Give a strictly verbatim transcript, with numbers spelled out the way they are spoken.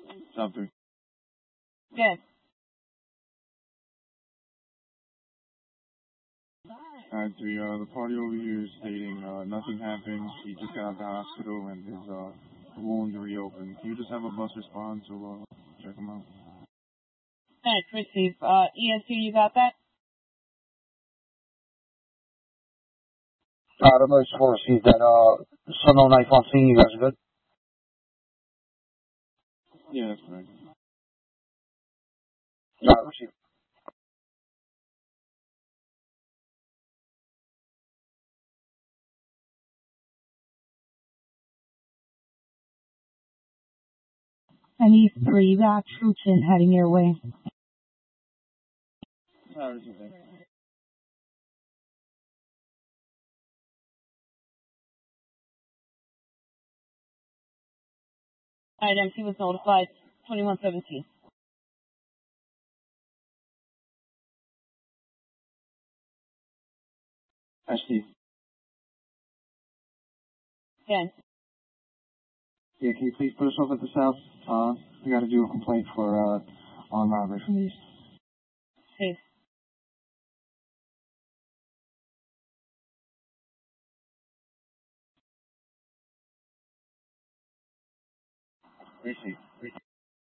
Top three. Good. Alright, three. Uh, the party over here is stating uh, nothing happened. He just got out of the hospital and his uh, wound reopened. Can you just have a bus respond to uh, check him out? Thanks, receive. Uh, E S P, you got that? Uh, the most for received that, uh, Sun oh nine on scene, you guys are good? Yeah, that's correct. Uh, received. And E three, you got troops in heading your way. I received that. Alright, M T was notified. twenty-one seventeen. Hi, Steve. Again. Yeah, can you please put us over at the south? Uh, we gotta do a complaint for, uh, armed robbery from these. Safe. Receive. Receive.